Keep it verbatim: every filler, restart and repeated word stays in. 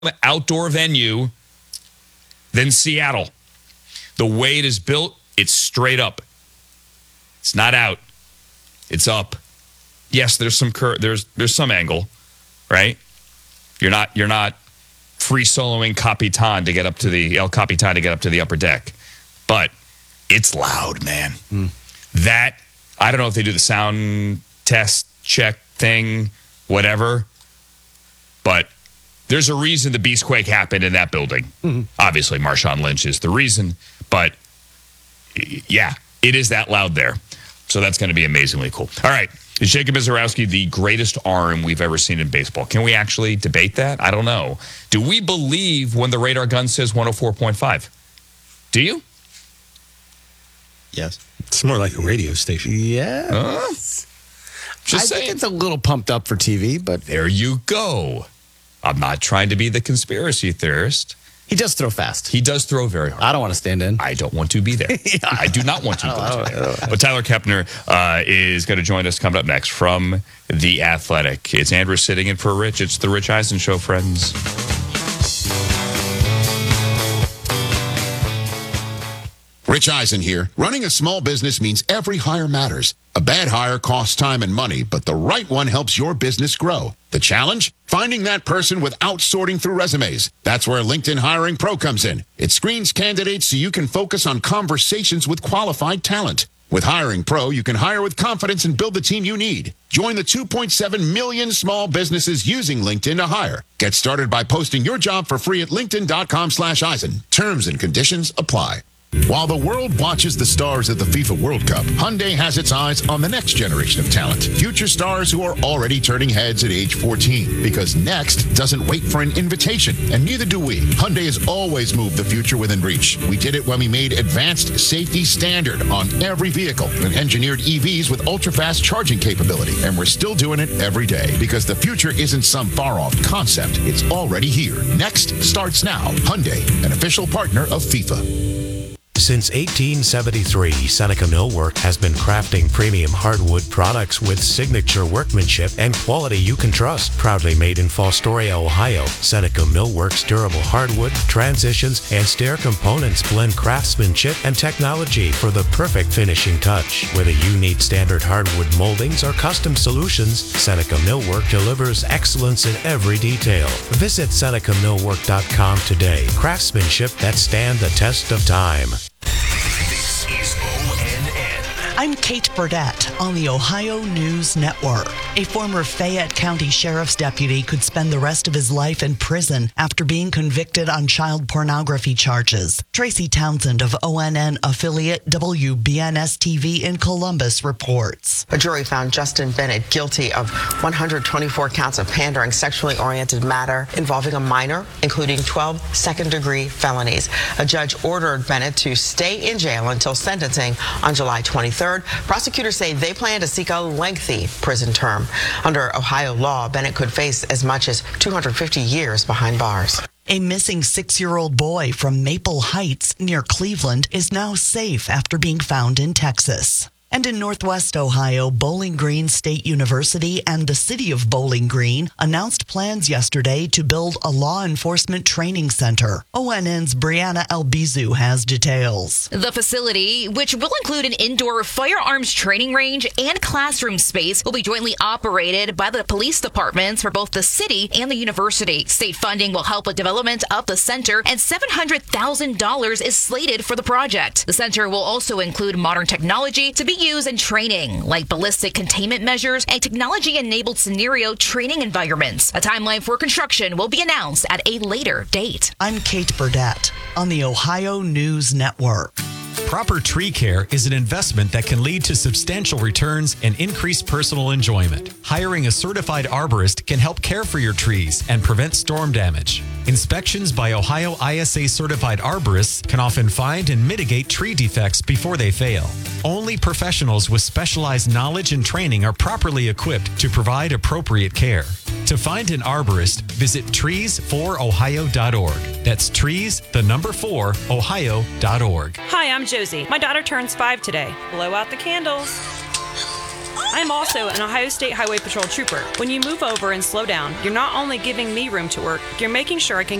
outdoor venue than Seattle. The way it is built, it's straight up. It's not out. It's up. Yes, there's some cur- there's there's some angle, right? You're not you're not free soloing Capitan to get up to the El Capitan to get up to the upper deck, but it's loud, man. Mm. That I don't know if they do the sound test check thing, whatever, but there's a reason the Beastquake happened in that building. Mm-hmm. Obviously, Marshawn Lynch is the reason, but yeah, it is that loud there. So that's going to be amazingly cool. All right. Is Jacob Misiorowski the greatest arm we've ever seen in baseball? Can we actually debate that? I don't know. Do we believe when the radar gun says one oh four point five? Do you? Yes. It's more like a radio station. Yeah. Huh? Just I saying. think it's a little pumped up for T V, but there you go. I'm not trying to be the conspiracy theorist. He does throw fast. He does throw very hard. I don't want to stand in. I don't want to be there. I do not want to. Go but Tyler Kepner uh, is going to join us coming up next from The Athletic. It's Andrew sitting in for Rich. It's the Rich Eisen Show, friends. Rich Eisen here. Running a small business means every hire matters. A bad hire costs time and money, but the right one helps your business grow. The challenge? Finding that person without sorting through resumes. That's where LinkedIn Hiring Pro comes in. It screens candidates so you can focus on conversations with qualified talent. With Hiring Pro, you can hire with confidence and build the team you need. Join the two point seven million small businesses using LinkedIn to hire. Get started by posting your job for free at linkedin.com slash Eisen. Terms and conditions apply. While the world watches the stars at the FIFA World Cup, Hyundai has its eyes on the next generation of talent. Future stars who are already turning heads at age fourteen. Because next doesn't wait for an invitation, and neither do we. Hyundai has always moved the future within reach. We did it when we made advanced safety standard on every vehicle and engineered E Vs with ultra-fast charging capability. And we're still doing it every day because the future isn't some far-off concept. It's already here. Next starts now. Hyundai, an official partner of FIFA. Since eighteen seventy-three, Seneca Millwork has been crafting premium hardwood products with signature workmanship and quality you can trust. Proudly made in Fostoria, Ohio, Seneca Millwork's durable hardwood, transitions, and stair components blend craftsmanship and technology for the perfect finishing touch. Whether you need standard hardwood moldings or custom solutions, Seneca Millwork delivers excellence in every detail. Visit Seneca Millwork dot com today. Craftsmanship that stand the test of time. This is O N N. I'm Kate Burdett on the Ohio News Network. A former Fayette County Sheriff's deputy could spend the rest of his life in prison after being convicted on child pornography charges. Tracy Townsend of O N N affiliate W B N S T V in Columbus reports. A jury found Justin Bennett guilty of one hundred twenty-four counts of pandering sexually oriented matter involving a minor, including twelve second-degree felonies. A judge ordered Bennett to stay in jail until sentencing on July twenty-third. Prosecutors say they plan to seek a lengthy prison term. Under Ohio law, Bennett could face as much as two hundred fifty years behind bars. A missing six-year-old boy from Maple Heights near Cleveland is now safe after being found in Texas. And in Northwest Ohio, Bowling Green State University and the city of Bowling Green announced plans yesterday to build a law enforcement training center. O N N's Brianna Albizu has details. The facility, which will include an indoor firearms training range and classroom space, will be jointly operated by the police departments for both the city and the university. State funding will help with development of the center, and seven hundred thousand dollars is slated for the project. The center will also include modern technology to be used in training, like ballistic containment measures and technology-enabled scenario training environments. A timeline for construction will be announced at a later date. I'm Kate Burdett on the Ohio News Network. Proper tree care is an investment that can lead to substantial returns and increased personal enjoyment. Hiring a certified arborist can help care for your trees and prevent storm damage. Inspections by Ohio I S A certified arborists can often find and mitigate tree defects before they fail. Only professionals with specialized knowledge and training are properly equipped to provide appropriate care. To find an arborist, visit trees for ohio dot org. That's trees, the number four, ohio dot org. Hi, I'm Josie. My daughter turns five today. Blow out the candles. I'm also an Ohio State Highway Patrol trooper. When you move over and slow down, you're not only giving me room to work, you're making sure I can